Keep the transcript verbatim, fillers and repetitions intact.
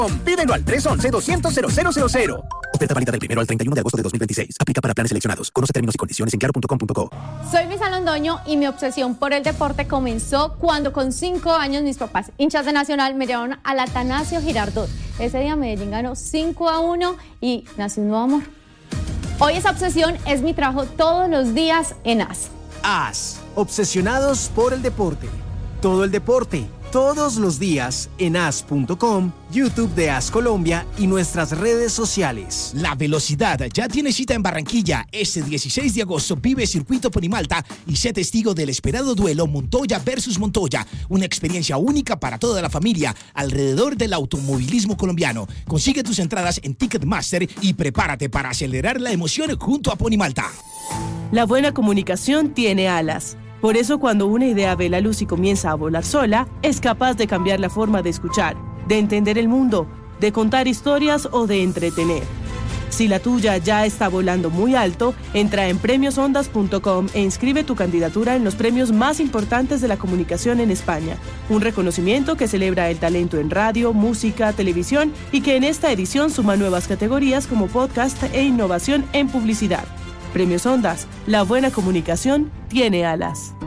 Pídelo al tres once, doscientos, cero cero cero cero. Oferta válida del primero al treinta y uno de agosto de dos mil veintiséis. Aplica para planes seleccionados. Conoce términos y condiciones en claro punto com punto co. Soy Luisa Londoño y mi obsesión por el deporte comenzó cuando con cinco años mis papás, hinchas de Nacional, me llevaron al Atanasio Girardot. Ese día Medellín ganó cinco a uno y nació un nuevo amor. Hoy esa obsesión es mi trabajo todos los días en A S. A S, obsesionados por el deporte. Todo el deporte, todos los días en A S punto com, YouTube de A S Colombia y nuestras redes sociales. La velocidad ya tiene cita en Barranquilla. Este dieciséis de agosto vive Circuito Ponimalta y sé testigo del esperado duelo Montoya versus Montoya. Una experiencia única para toda la familia alrededor del automovilismo colombiano. Consigue tus entradas en Ticketmaster y prepárate para acelerar la emoción junto a Ponimalta. La buena comunicación tiene alas. Por eso, cuando una idea ve la luz y comienza a volar sola, es capaz de cambiar la forma de escuchar, de entender el mundo, de contar historias o de entretener. Si la tuya ya está volando muy alto, entra en premios ondas punto com e inscribe tu candidatura en los premios más importantes de la comunicación en España. Un reconocimiento que celebra el talento en radio, música, televisión y que en esta edición suma nuevas categorías como podcast e innovación en publicidad. Premios Ondas, la buena comunicación tiene alas.